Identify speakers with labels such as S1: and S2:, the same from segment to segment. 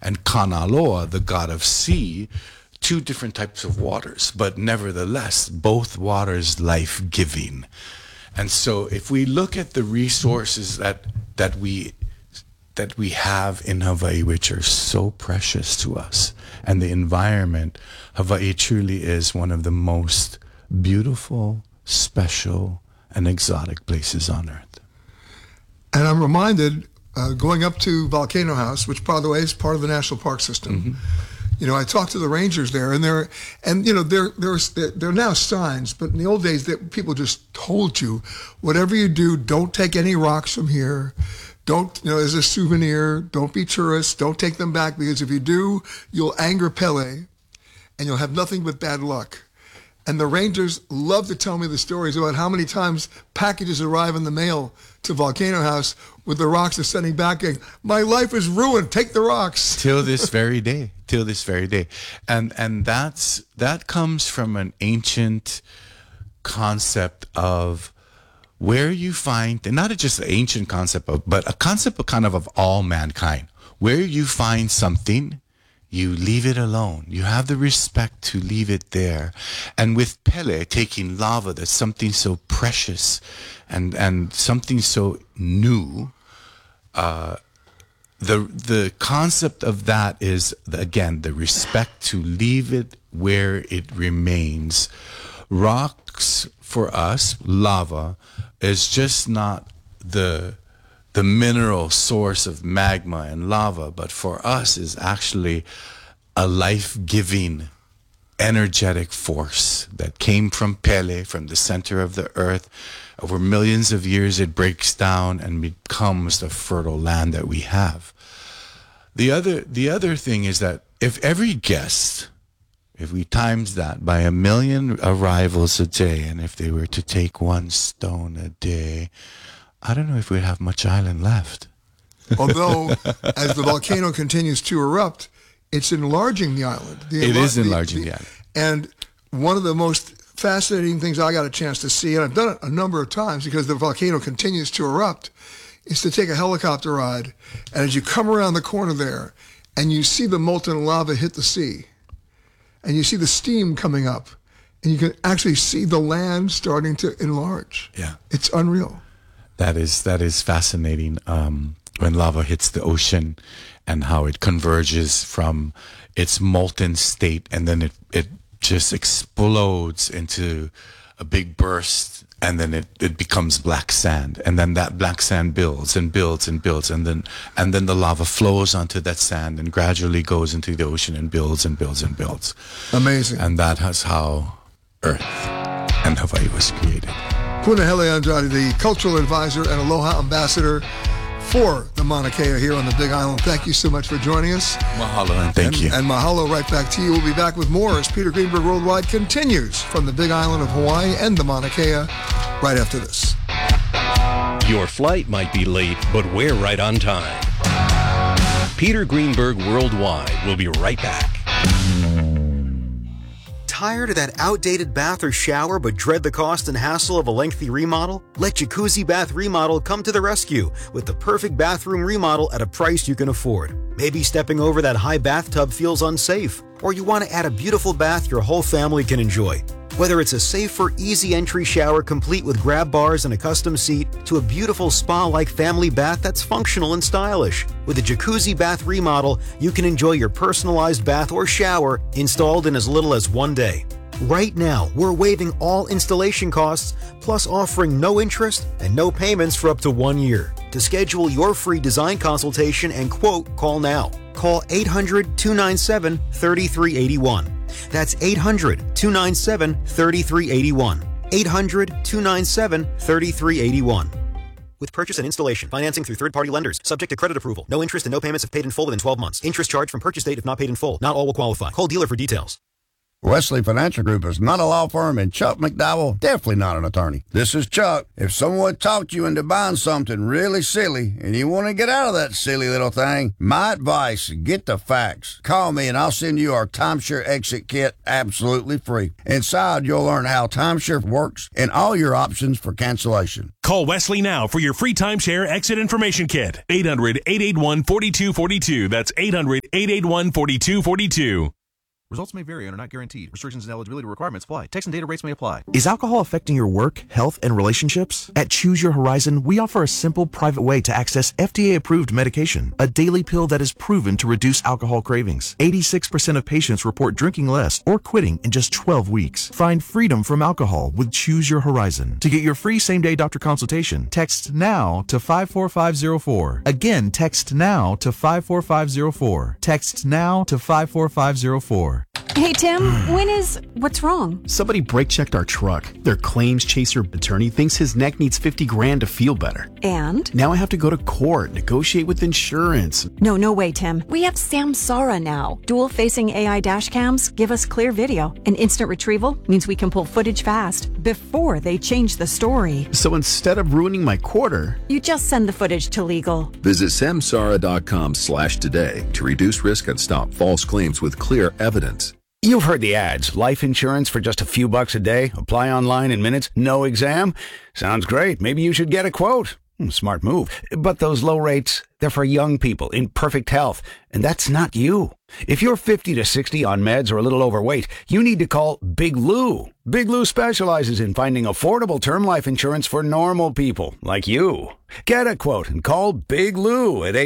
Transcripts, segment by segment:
S1: and Kanaloa, the god of sea, two different types of waters, but nevertheless, both waters life-giving. And so if we look at the resources that we have in Hawaii, which are so precious to us, and the environment, Hawaii truly is one of the most beautiful, special, and exotic places on earth.
S2: And I'm reminded, going up to Volcano House, which, by the way, is part of the National Park System. You know, I talked to the rangers there, and there are now signs, but in the old days, people just told you, whatever you do, don't take any rocks from here. Don't, as a souvenir, don't be tourists, don't take them back, because if you do, you'll anger Pele, and you'll have nothing but bad luck. And the rangers love to tell me the stories about how many times packages arrive in the mail to Volcano House with the rocks they're sending back, and my life is ruined, take the rocks.
S1: Till this very day. And that comes from an ancient concept of where you find, and not just an ancient concept of, but a concept of kind of all mankind. Where you find something, you leave it alone. You have the respect to leave it there. And with Pele taking lava, that's something so precious and something so new, the concept of that is, again, the respect to leave it where it remains. Rocks, for us, lava, is just not the mineral source of magma and lava, but for us is actually a life-giving, energetic force that came from Pele, from the center of the earth. Over millions of years, it breaks down and becomes the fertile land that we have. The other thing is that if every guest, if we times that by 1 million arrivals a day, and if they were to take 1 stone a day, I don't know if we'd have much island left.
S2: Although, as the volcano continues to erupt, it's enlarging the island.
S1: It is enlarging the island.
S2: And one of the most fascinating things I got a chance to see, and I've done it a number of times because the volcano continues to erupt, is to take a helicopter ride. And as you come around the corner there, and you see the molten lava hit the sea, and you see the steam coming up, and you can actually see the land starting to enlarge.
S1: Yeah.
S2: It's unreal.
S1: That is fascinating, when lava hits the ocean and how it converges from its molten state, and then it just explodes into a big burst, and then it becomes black sand, and then that black sand builds and builds and builds, and then the lava flows onto that sand and gradually goes into the ocean and builds and builds and builds.
S2: Amazing.
S1: And that is how Earth and Hawaii was created.
S2: Punahele Andrade, the cultural advisor and Aloha ambassador for the Mauna Kea here on the Big Island. Thank you so much for joining us.
S1: Mahalo, and thank you.
S2: And mahalo right back to you. We'll be back with more as Peter Greenberg Worldwide continues from the Big Island of Hawaii and the Mauna Kea right after this.
S3: Your flight might be late, but we're right on time. Peter Greenberg Worldwide will be right back.
S4: Tired of that outdated bath or shower but dread the cost and hassle of a lengthy remodel? Let Jacuzzi Bath Remodel come to the rescue with the perfect bathroom remodel at a price you can afford. Maybe stepping over that high bathtub feels unsafe, or you want to add a beautiful bath your whole family can enjoy. Whether it's a safer, easy entry shower complete with grab bars and a custom seat, to a beautiful spa-like family bath that's functional and stylish. With a Jacuzzi Bath Remodel, you can enjoy your personalized bath or shower installed in as little as 1 day. Right now, we're waiving all installation costs, plus offering no interest and no payments for up to 1 year. To schedule your free design consultation and quote, call now. Call 800-297-3381. That's 800-297-3381. 800-297-3381. With purchase and installation, financing through third-party lenders, subject to credit approval. No interest and no payments if paid in full within 12 months. Interest charged from purchase date if not paid in full. Not all will qualify. Call dealer for details.
S5: Wesley Financial Group is not a law firm, and Chuck McDowell definitely not an attorney. This is Chuck. If someone talked you into buying something really silly and you want to get out of that silly little thing, my advice, get the facts. Call me and I'll send you our timeshare exit kit absolutely free. Inside, you'll learn how timeshare works and all your options for cancellation.
S6: Call Wesley now for your free timeshare exit information kit. 800-881-4242. That's 800-881-4242.
S7: Results may vary and are not guaranteed. Restrictions and eligibility requirements apply. Text and data rates may apply.
S8: Is alcohol affecting your work, health, and relationships? At Choose Your Horizon, we offer a simple, private way to access FDA-approved medication, a daily pill that is proven to reduce alcohol cravings. 86% of patients report drinking less or quitting in just 12 weeks. Find freedom from alcohol with Choose Your Horizon. To get your free same-day doctor consultation, text NOW to 54504. Again, text NOW to 54504. Text NOW to 54504.
S9: Hey, Tim, what's wrong?
S10: Somebody brake-checked our truck. Their claims chaser attorney thinks his neck needs $50,000 to feel better.
S9: And?
S10: Now I have to go to court, negotiate with insurance.
S9: No way, Tim. We have Samsara now. Dual-facing AI dash cams give us clear video, and instant retrieval means we can pull footage fast before they change the story.
S10: So instead of ruining my quarter,
S9: you just send the footage to legal.
S11: Visit samsara.com/today to reduce risk and stop false claims with clear evidence.
S12: You've heard the ads. Life insurance for just a few bucks a day. Apply online in minutes. No exam. Sounds great. Maybe you should get a quote. Smart move. But those low rates, they're for young people in perfect health. And that's not you. If you're 50 to 60 on meds or a little overweight, you need to call Big Lou. Big Lou specializes in finding affordable term life insurance for normal people like you. Get a quote and call Big Lou at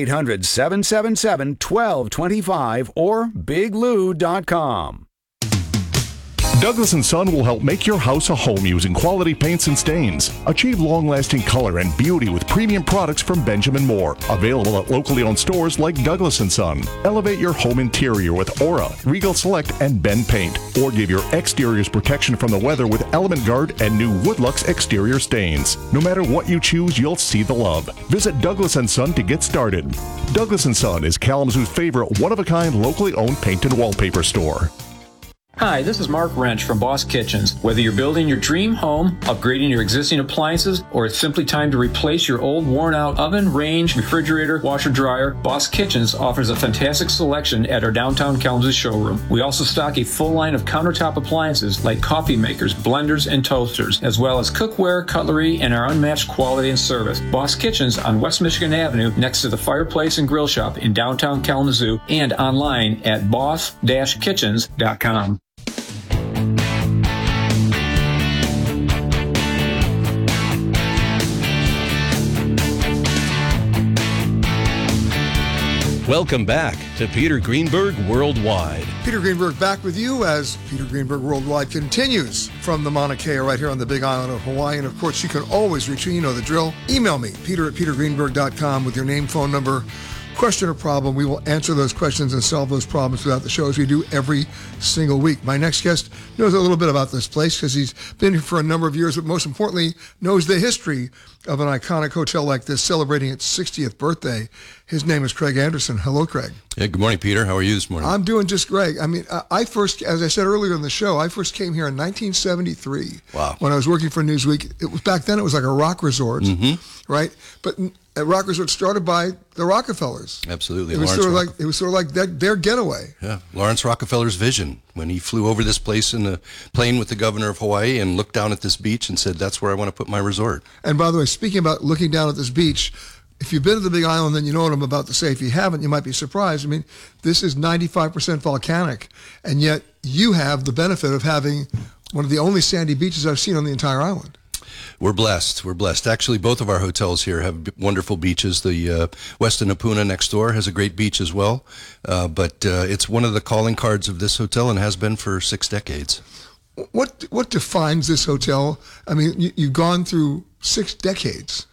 S12: 800-777-1225 or biglou.com.
S6: Douglas & Son will help make your house a home using quality paints and stains. Achieve long-lasting color and beauty with premium products from Benjamin Moore. Available at locally owned stores like Douglas & Son. Elevate your home interior with Aura, Regal Select, and Ben Paint. Or give your exteriors protection from the weather with Element Guard and new Woodlux exterior stains. No matter what you choose, you'll see the love. Visit Douglas & Son to get started. Douglas & Son is Kalamazoo's favorite one-of-a-kind locally owned paint and wallpaper store.
S13: Hi, this is Mark Wrench from Boss Kitchens. Whether you're building your dream home, upgrading your existing appliances, or it's simply time to replace your old worn-out oven, range, refrigerator, washer, dryer, Boss Kitchens offers a fantastic selection at our downtown Kalamazoo showroom. We also stock a full line of countertop appliances like coffee makers, blenders, and toasters, as well as cookware, cutlery, and our unmatched quality and service. Boss Kitchens on West Michigan Avenue next to the Fireplace and Grill Shop in downtown Kalamazoo and online at boss-kitchens.com.
S3: Welcome back to Peter Greenberg Worldwide.
S2: Peter Greenberg back with you as Peter Greenberg Worldwide continues from the Mauna Kea right here on the Big Island of Hawaii. And of course, you can always reach me. You know the drill. Email me, peter@petergreenberg.com with your name, phone number, question or problem. We will answer those questions and solve those problems throughout the show as we do every single week. My next guest knows a little bit about this place because he's been here for a number of years, but most importantly, knows the history of an iconic hotel like this celebrating its 60th birthday. His name is Craig Anderson. Hello, Craig.
S14: Yeah, good morning, Peter. How are you this morning?
S2: I'm doing just great. I mean, I first, as I said earlier in the show, I first came here in 1973.
S14: Wow.
S2: When I was working for Newsweek. It was back then. It was like a rock resort, right? But a rock resort started by the Rockefellers.
S14: Absolutely.
S2: It was sort of like their getaway.
S14: Yeah, Lawrence Rockefeller's vision when he flew over this place in a plane with the governor of Hawaii and looked down at this beach and said, "That's where I want to put my resort."
S2: And by the way, speaking about looking down at this beach, if you've been to the Big Island, then you know what I'm about to say. If you haven't, you might be surprised. I mean, this is 95% volcanic, and yet you have the benefit of having one of the only sandy beaches I've seen on the entire island.
S14: We're blessed. We're blessed. Actually, both of our hotels here have wonderful beaches. The Westin Napuna next door has a great beach as well, but it's one of the calling cards of this hotel and has been for 6 decades.
S2: What defines this hotel? I mean, you've gone through 6 decades.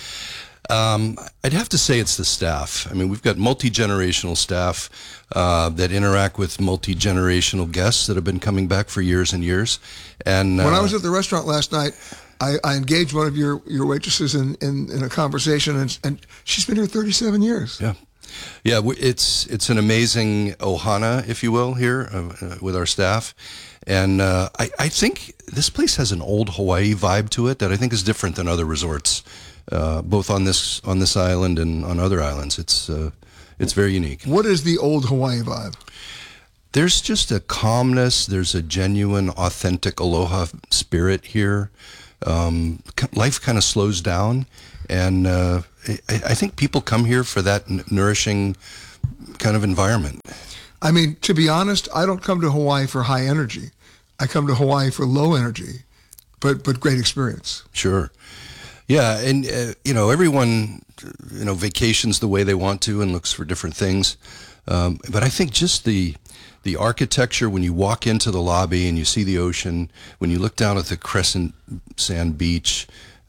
S14: I'd have to say it's the staff. I mean, we've got multi-generational staff that interact with multi-generational guests that have been coming back for years and years. And
S2: when I was at the restaurant last night, I engaged one of your waitresses in a conversation, and she's been here 37 years.
S14: Yeah. Yeah, it's an amazing ohana, if you will, here with our staff. And I think this place has an old Hawaii vibe to it that I think is different than other resorts, both on this island and on other islands. It's very unique.
S2: What is the old Hawaii vibe?
S14: There's just a calmness. There's a genuine, authentic aloha spirit here. Life kind of slows down, and I think people come here for that nourishing kind of environment.
S2: I mean, to be honest, I don't come to Hawaii for high energy. I come to Hawaii for low energy, but great experience.
S14: Sure. Yeah, and everyone vacations the way they want to and looks for different things. But I think just the architecture, when you walk into the lobby and you see the ocean, when you look down at the crescent sand beach,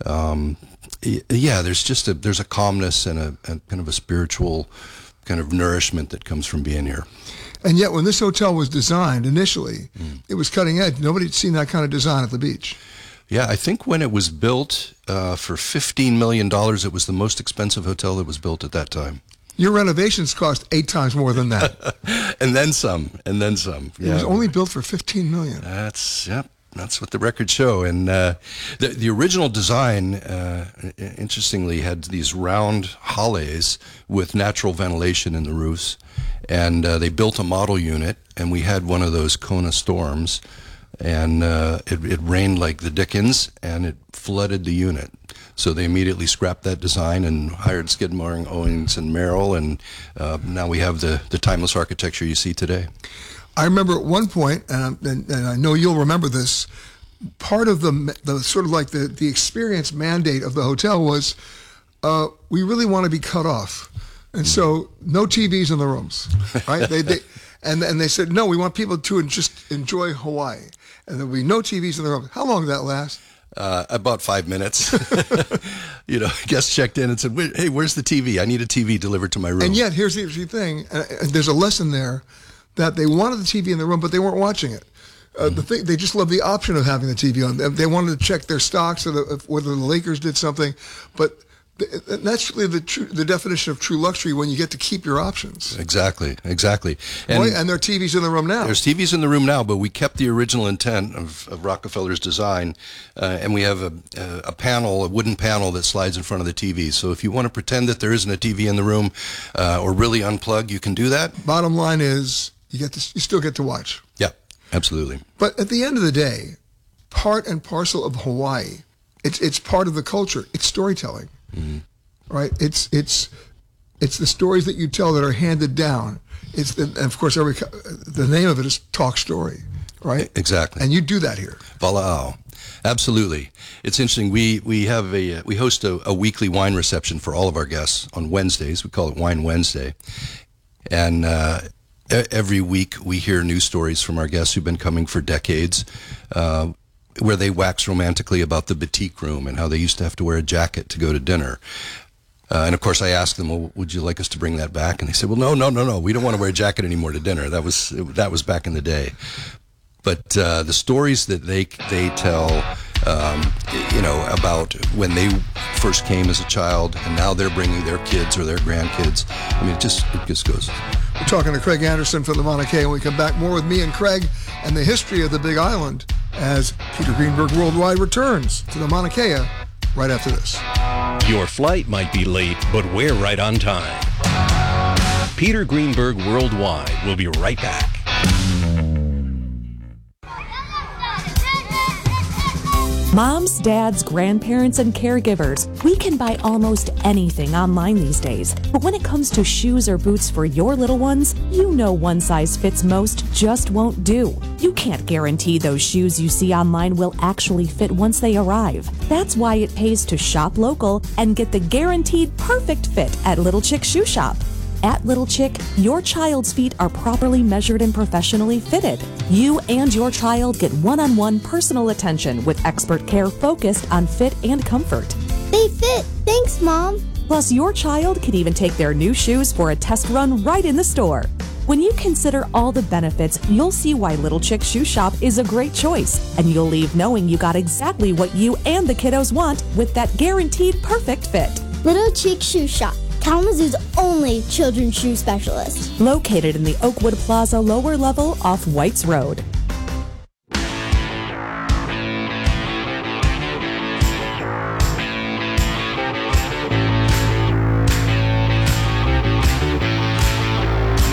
S14: there's a calmness and a kind of a spiritual kind of nourishment that comes from being here.
S2: And yet when this hotel was designed initially, it was cutting edge. Nobody had seen that kind of design at the beach.
S14: Yeah, I think when it was built for $15 million, it was the most expensive hotel that was built at that time.
S2: Your renovations cost 8 times more than that.
S14: And then some.
S2: It was only built for $15 million.
S14: That's what the records show. And the original design, interestingly, had these round hollows with natural ventilation in the roofs. And they built a model unit, and we had one of those Kona storms. And it rained like the Dickens, and it flooded the unit. So they immediately scrapped that design and hired Skidmore, Owings, and Merrill, and now we have the timeless architecture you see today.
S2: I remember at one point, and I know you'll remember this, part of the sort of like the experience mandate of the hotel was we really want to be cut off. And so no TVs in the rooms, right? And they said, no, we want people to just enjoy Hawaii. And there'll be no TVs in the room. How long did that last?
S14: About 5 minutes. Guests checked in and said, hey, where's the TV? I need a TV delivered to my room.
S2: And yet, here's the thing. There's a lesson there that they wanted the TV in the room, but they weren't watching it. They just loved the option of having the TV on. They wanted to check their stocks, or whether the Lakers did something. But that's really the definition of true luxury, when you get to keep your options.
S14: Exactly. And
S2: there are TVs in the room now.
S14: There's TVs in the room now, but we kept the original intent of Rockefeller's design, and we have a wooden panel that slides in front of the TV. So if you want to pretend that there isn't a TV in the room, or really unplug, you can do that.
S2: Bottom line is, you still get to watch.
S14: Yeah, absolutely.
S2: But at the end of the day, part and parcel of Hawaii, it's part of the culture. It's storytelling. Mm-hmm. Right? It's the stories that you tell that are handed down. And of course, the name of it is Talk Story, right?
S14: Exactly.
S2: And you do that here.
S14: Vala'au. Absolutely. It's interesting. We host a weekly wine reception for all of our guests on Wednesdays. We call it Wine Wednesday. And every week we hear news stories from our guests who've been coming for decades, where they wax romantically about the boutique room and how they used to have to wear a jacket to go to dinner. And of course I asked them, well, would you like us to bring that back? And they said, well, no, we don't want to wear a jacket anymore to dinner. That was back in the day. But the stories that they tell, about when they first came as a child, and now they're bringing their kids or their grandkids. I mean, it just goes.
S2: We're talking to Craig Anderson from the Mauna Kea, and we come back more with me and Craig and the history of the Big Island as Peter Greenberg Worldwide returns to the Mauna Kea right after this.
S3: Your flight might be late, but we're right on time. Peter Greenberg Worldwide will be right back.
S15: Moms, dads, grandparents, and caregivers, we can buy almost anything online these days. But when it comes to shoes or boots for your little ones, you know one size fits most just won't do. You can't guarantee those shoes you see online will actually fit once they arrive. That's why it pays to shop local and get the guaranteed perfect fit at Little Chick Shoe Shop. At Little Chick, your child's feet are properly measured and professionally fitted. You and your child get one-on-one personal attention with expert care focused on fit and comfort.
S16: They fit. Thanks, Mom.
S15: Plus, your child can even take their new shoes for a test run right in the store. When you consider all the benefits, you'll see why Little Chick Shoe Shop is a great choice, and you'll leave knowing you got exactly what you and the kiddos want with that guaranteed perfect fit.
S16: Little Chick Shoe Shop, Kalamazoo's only children's shoe specialist.
S15: Located in the Oakwood Plaza lower level off Whites Road.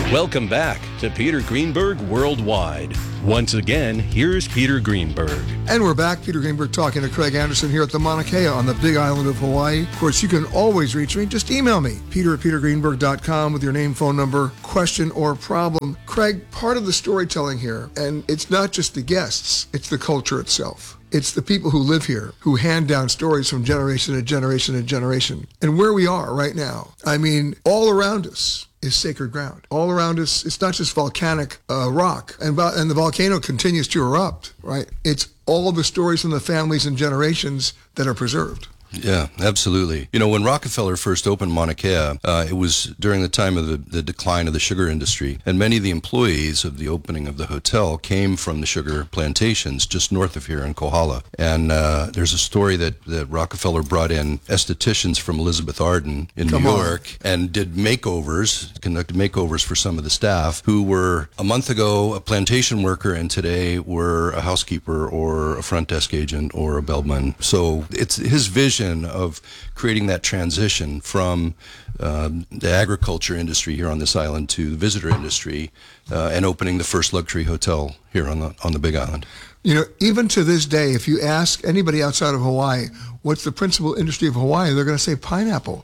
S3: Welcome back to Peter Greenberg Worldwide. Once again, here's Peter Greenberg.
S2: And we're back. Peter Greenberg talking to Craig Anderson here at the Mauna Kea on the Big Island of Hawaii. Of course, you can always reach me. Just email me, peter@petergreenberg.com, with your name, phone number, question, or problem. Craig, part of the storytelling here, and it's not just the guests, it's the culture itself. It's the people who live here who hand down stories from generation to generation to generation. And where we are right now, I mean, all around us is sacred ground. All around us, it's not just volcanic rock, and the volcano continues to erupt, right? It's all the stories from the families and generations that are preserved.
S14: Yeah, absolutely. You know, when Rockefeller first opened Mauna Kea, it was during the time of the decline of the sugar industry, and many of the employees of the opening of the hotel came from the sugar plantations just north of here in Kohala. And there's a story that Rockefeller brought in estheticians from Elizabeth Arden in New York and did conducted makeovers for some of the staff who were a month ago a plantation worker and today were a housekeeper or a front desk agent or a bellman. So it's his vision of creating that transition from the agriculture industry here on this island to the visitor industry and opening the first luxury hotel here on the Big Island.
S2: You know, even to this day, if you ask anybody outside of Hawaii, what's the principal industry of Hawaii, they're going to say pineapple.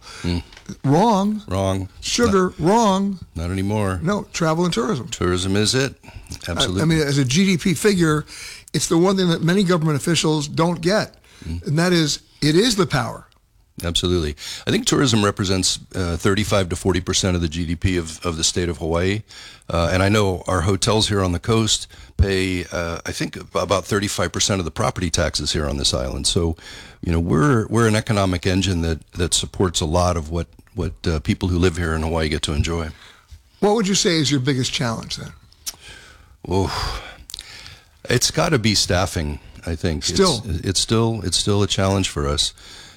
S2: Wrong. Sugar, wrong.
S14: Not anymore.
S2: No, travel and tourism.
S14: Tourism is it. Absolutely.
S2: I mean, as a GDP figure, it's the one thing that many government officials don't get, and that is, it is the power.
S14: Absolutely. I think tourism represents 35 to 40% of the GDP of the state of Hawaii. And I know our hotels here on the coast pay, I think, about 35% of the property taxes here on this island. So, you know, we're an economic engine that supports a lot of what people who live here in Hawaii get to enjoy.
S2: What would you say is your biggest challenge then?
S14: Oh, it's got to be staffing. I think it's still a challenge for us.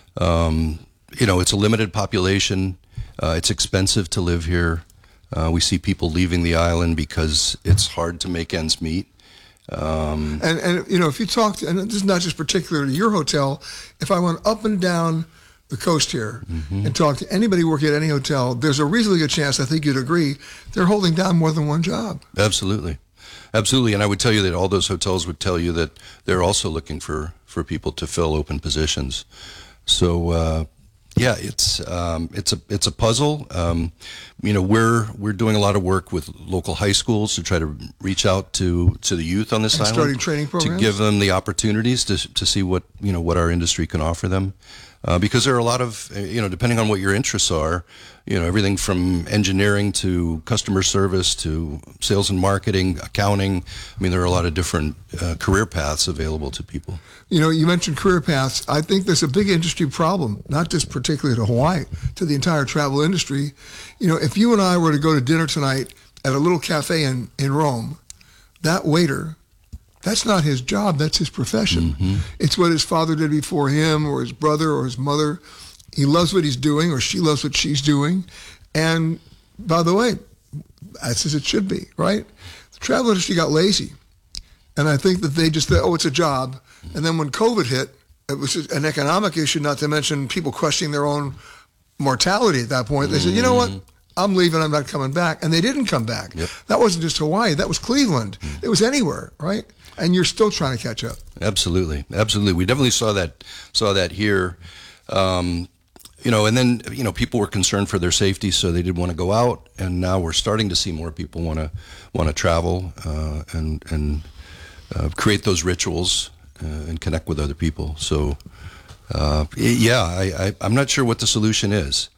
S14: You know, it's a limited population. It's expensive to live here. We see people leaving the island because it's hard to make ends meet.
S2: And you know, if you talk to, and this is not just particular to your hotel, if I went up and down the coast here and talk to anybody working at any hotel, there's a reasonably good chance, I think you'd agree, they're holding down more than one job.
S14: Absolutely. Absolutely, and I would tell you that all those hotels would tell you that they're also looking for people to fill open positions. So yeah, it's a puzzle. You know, we're doing a lot of work with local high schools to try to reach out to the youth on this island,
S2: starting training programs
S14: to give them the opportunities to see what our industry can offer them. Because there are a lot of, you know, depending on what your interests are, you know, everything from engineering to customer service to sales and marketing, accounting. I mean, there are a lot of different career paths available to people.
S2: You know, you mentioned career paths. I think there's a big industry problem, not just particularly to Hawaii, to the entire travel industry. You know, if you and I were to go to dinner tonight at a little cafe in Rome, that waiter, that's not his job, that's his profession. It's what his father did before him, or his brother, or his mother. He loves what he's doing, or she loves what she's doing. And by the way, that's as it should be, right? The travel industry got lazy. And I think that they just thought, oh, it's a job. And then when COVID hit, it was an economic issue, not to mention people questioning their own mortality at that point. They said, you know what? I'm leaving, I'm not coming back. And they didn't come back. That wasn't just Hawaii, that was Cleveland. It was anywhere, right? And you're still trying to catch up.
S14: Absolutely. We definitely saw that here. You know, and then, you know, people were concerned for their safety, so they didn't want to go out. And now we're starting to see more people want to travel and create those rituals and connect with other people. So, yeah, I'm not sure what the solution is.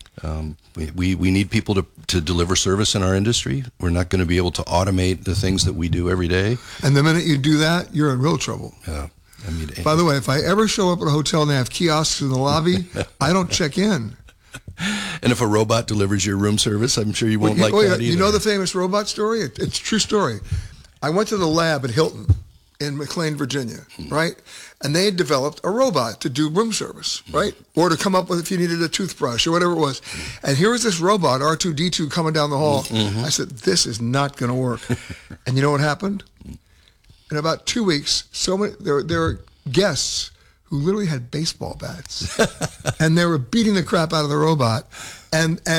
S14: We need people to deliver service in our industry. We're not going to be able to automate the things that we do every day.
S2: And the minute you do that, you're in real trouble.
S14: Yeah. I mean,
S2: by the way, if I ever show up at a hotel and they have kiosks in the lobby, I don't check in.
S14: And if a robot delivers your room service, I'm sure you won't that either.
S2: You know the famous robot story? It's a true story. I went to the lab at Hilton in McLean, Virginia, right? And they had developed a robot to do room service, right? Or to come up with if you needed a toothbrush or whatever it was. And here was this robot, R2-D2, coming down the hall. I said, this is not going to work. And you know what happened? In about 2 weeks, there were guests who literally had baseball bats, and they were beating the crap out of the robot, and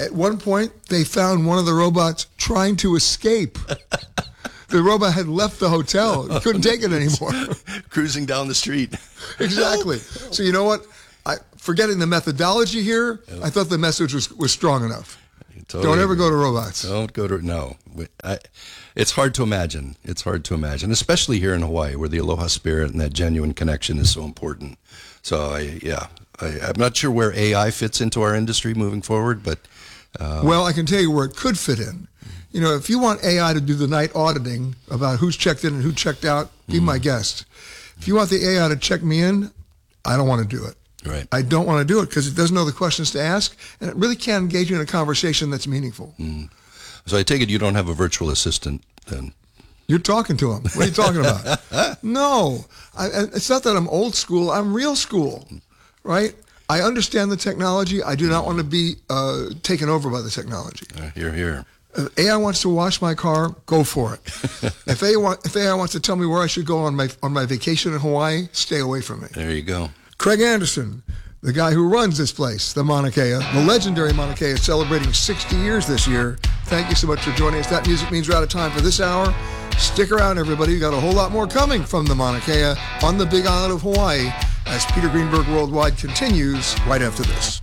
S2: At one point, they found one of the robots trying to escape. The robot had left the hotel. He couldn't take it anymore.
S14: Cruising down the street.
S2: Exactly. So you know what? Forgetting the methodology here, I thought the message was strong enough. Totally. Don't ever go to robots.
S14: Don't go to, no. It's hard to imagine. It's hard to imagine, especially here in Hawaii, where the aloha spirit and that genuine connection is so important. So, I'm not sure where AI fits into our industry moving forward, but...
S2: well, I can tell you where it could fit in. You know, if you want AI to do the night auditing about who's checked in and who checked out, be my guest. If you want the AI to check me in, I don't want to do it.
S14: Right.
S2: I don't want to do it because it doesn't know the questions to ask, and it really can't engage you in a conversation that's meaningful.
S14: So I take it you don't have a virtual assistant then?
S2: You're talking to him. What are you talking about? No. It's not that I'm old school. I'm real school, right? I understand the technology. I do not want to be taken over by the technology.
S14: Here.
S2: If AI wants to wash my car, go for it. If AI wants to tell me where I should go on my vacation in Hawaii, stay away from me.
S14: There you go.
S2: Craig Anderson, the guy who runs this place, the Mauna Kea, the legendary Mauna Kea, is celebrating 60 years this year. Thank you so much for joining us. That music means we're out of time for this hour. Stick around, everybody. We've got a whole lot more coming from the Mauna Kea on the Big Island of Hawaii as Peter Greenberg Worldwide continues right after this.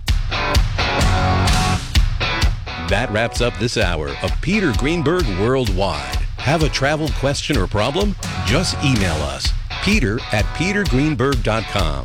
S3: That wraps up this hour of Peter Greenberg Worldwide. Have a travel question or problem? Just email us, peter@petergreenberg.com.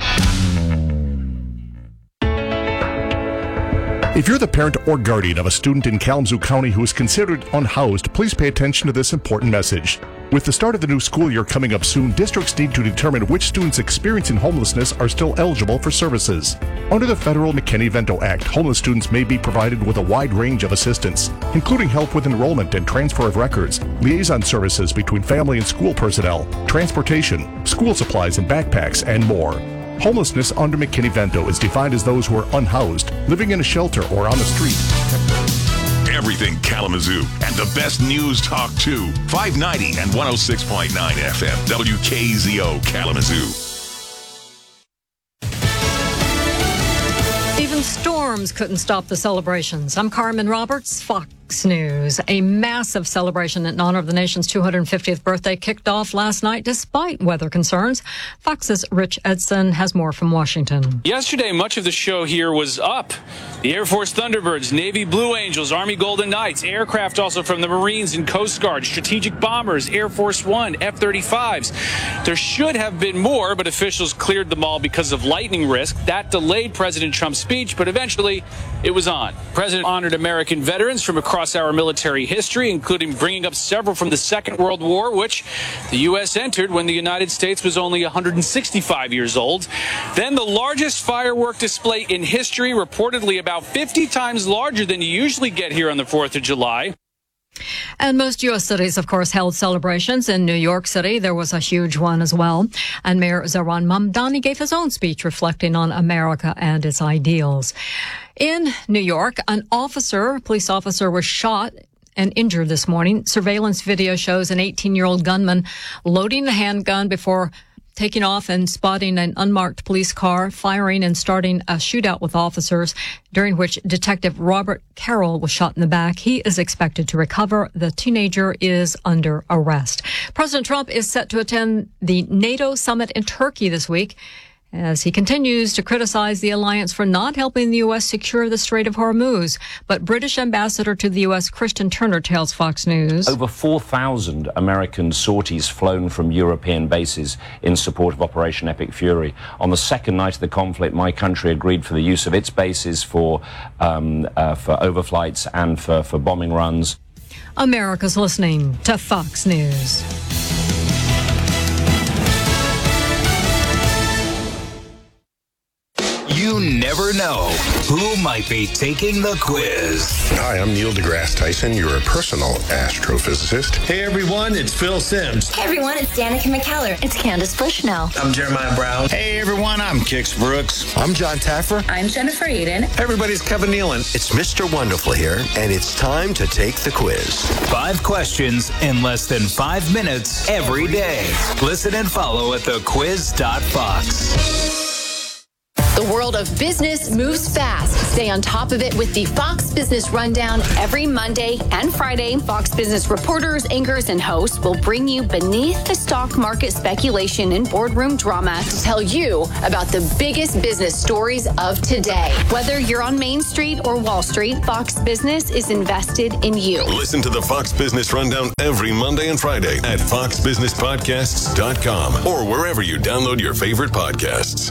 S6: If you're the parent or guardian of a student in Kalamazoo County who is considered unhoused, please pay attention to this important message. With the start of the new school year coming up soon, districts need to determine which students experiencing homelessness are still eligible for services. Under the federal McKinney-Vento Act, homeless students may be provided with a wide range of assistance, including help with enrollment and transfer of records, liaison services between family and school personnel, transportation, school supplies and backpacks, and more. Homelessness under McKinney-Vento is defined as those who are unhoused, living in a shelter or on the street.
S17: Everything Kalamazoo and the best news talk too. 590 and 106.9 FM. WKZO Kalamazoo.
S18: Even storms couldn't stop the celebrations. I'm Carmen Roberts, Fox News. A massive celebration in honor of the nation's 250th birthday kicked off last night despite weather concerns. Fox's Rich Edson has more from Washington.
S19: Yesterday, much of the show here was up. The Air Force Thunderbirds, Navy Blue Angels, Army Golden Knights, aircraft also from the Marines and Coast Guard, strategic bombers, Air Force One, F-35s. There should have been more, but officials cleared them all because of lightning risk. That delayed President Trump's speech, but eventually it was on. The President honored American veterans from across our military history, including bringing up several from the Second World War, which the U.S. entered when the United States was only 165 years old. Then the largest firework display in history, reportedly about 50 times larger than you usually get here on the 4th of July.
S18: And most U.S. cities, of course, held celebrations. In New York City, there was a huge one as well. And Mayor Zohran Mamdani gave his own speech reflecting on America and its ideals. In New York, a police officer was shot and injured this morning. Surveillance video shows an 18-year-old gunman loading the handgun before taking off and spotting an unmarked police car, firing and starting a shootout with officers, during which Detective Robert Carroll was shot in the back. He is expected to recover. The teenager is under arrest. President Trump is set to attend the NATO summit in Turkey this week, as he continues to criticize the alliance for not helping the U.S. secure the Strait of Hormuz. But British ambassador to the U.S., Christian Turner, tells Fox News.
S20: Over 4,000 American sorties flown from European bases in support of Operation Epic Fury. On the second night of the conflict, my country agreed for the use of its bases for overflights and for bombing runs.
S18: America's listening to Fox News.
S21: You never know who might be taking the quiz.
S22: Hi, I'm Neil deGrasse Tyson, your personal astrophysicist.
S23: Hey everyone, it's Phil Simms.
S24: Hey everyone, it's Danica McKellar. It's Candace Bushnell.
S23: I'm Jeremiah Brown.
S25: Hey everyone, I'm Kix Brooks.
S26: I'm John Taffer.
S27: I'm Jennifer Eden.
S23: Everybody's Kevin Nealon.
S28: It's Mr. Wonderful here, and it's time to take the quiz.
S21: 5 questions in less than 5 minutes every day. Listen and follow at thequiz.fox.
S1: The world of business moves fast. Stay on top of it with the Fox Business Rundown every Monday and Friday. Fox Business reporters, anchors, and hosts will bring you beneath the stock market speculation and boardroom drama to tell you about the biggest business stories of today. Whether you're on Main Street or Wall Street, Fox Business is invested in you.
S4: Listen to the Fox Business Rundown every Monday and Friday at foxbusinesspodcasts.com or wherever you download your favorite podcasts.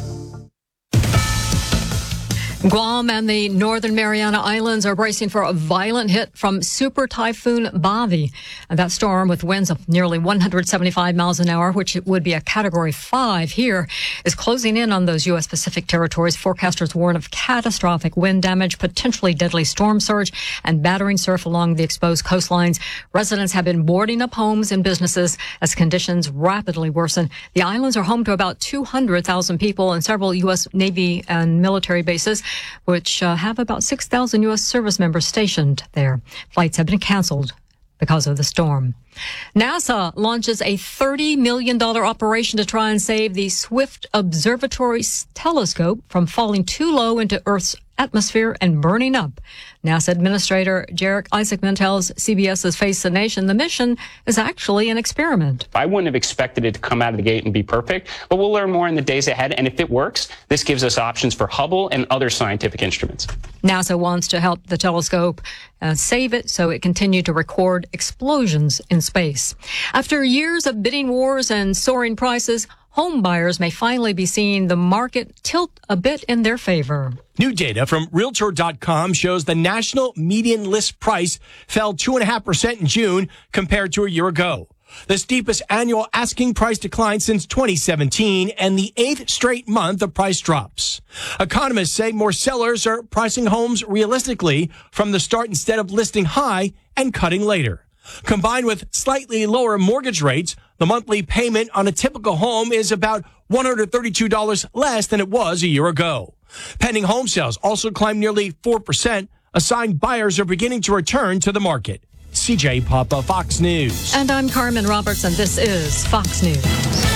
S18: Guam and the Northern Mariana Islands are bracing for a violent hit from Super Typhoon Bavi. And that storm, with winds of nearly 175 miles an hour, which would be a Category 5 here, is closing in on those U.S. Pacific territories. Forecasters warn of catastrophic wind damage, potentially deadly storm surge, and battering surf along the exposed coastlines. Residents have been boarding up homes and businesses as conditions rapidly worsen. The islands are home to about 200,000 people and several U.S. Navy and military bases, which have about 6,000 U.S. service members stationed there. Flights have been canceled because of the storm. NASA launches a $30 million operation to try and save the Swift Observatory telescope from falling too low into Earth's atmosphere and burning up. NASA Administrator Jarek Isaacman tells CBS's Face the Nation the mission is actually an experiment.
S5: I wouldn't have expected it to come out of the gate and be perfect, but we'll learn more in the days ahead. And if it works, this gives us options for Hubble and other scientific instruments.
S18: NASA wants to help the telescope save it so it continued to record explosions in space. After years of bidding wars and soaring prices, home buyers may finally be seeing the market tilt a bit in their favor.
S7: New data from Realtor.com shows the national median list price fell 2.5% in June compared to a year ago. The steepest annual asking price decline since 2017 and the 8th straight month of price drops. Economists say more sellers are pricing homes realistically from the start instead of listing high and cutting later. Combined with slightly lower mortgage rates, the monthly payment on a typical home is about $132 less than it was a year ago. Pending home sales also climbed nearly 4%. A sign buyers are beginning to return to the market. CJ Papa, Fox News.
S18: And I'm Carmen Roberts, and this is Fox News.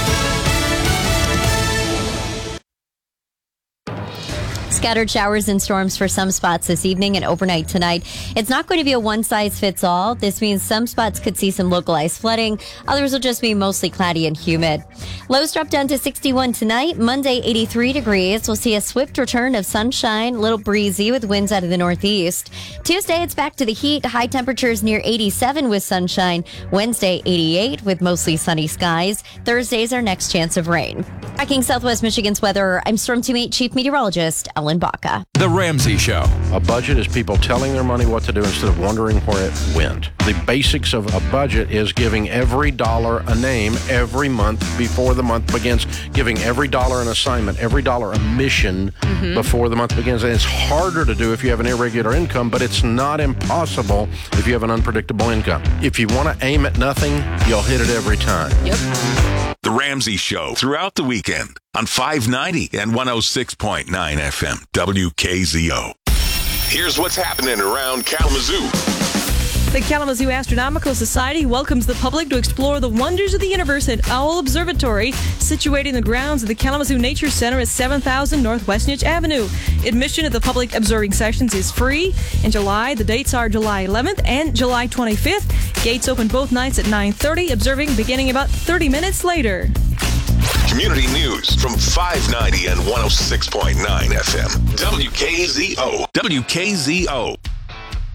S8: Scattered showers and storms for some spots this evening and overnight tonight. It's not going to be a one-size-fits-all. This means some spots could see some localized flooding. Others will just be mostly cloudy and humid. Lows drop down to 61 tonight. Monday, 83 degrees. We'll see a swift return of sunshine, a little breezy with winds out of the northeast. Tuesday, it's back to the heat. High temperatures near 87 with sunshine. Wednesday, 88 with mostly sunny skies. Thursday's our next chance of rain. Tracking Southwest Michigan's weather, I'm Storm Team 8 Chief Meteorologist Ellen Baca.
S10: The Ramsey Show. A budget is people telling their money what to do instead of wondering where it went. The basics of a budget is giving every dollar a name every month before the month begins, giving every dollar an assignment, every dollar a mission before the month begins. And it's harder to do if you have an irregular income, but it's not impossible if you have an unpredictable income. If you want to aim at nothing, you'll hit it every time.
S8: Yep.
S17: The Ramsey Show throughout the weekend on 590 and 106.9 FM WKZO. Here's what's happening around Kalamazoo.
S26: The Kalamazoo Astronomical Society welcomes the public to explore the wonders of the universe at Owl Observatory, situated in the grounds of the Kalamazoo Nature Center at 7000 Northwest Niche Avenue. Admission to the public observing sessions is free. In July, the dates are July 11th and July 25th. Gates open both nights at 9:30, observing beginning about 30 minutes later.
S17: Community news from 590 and 106.9 FM WKZO. WKZO.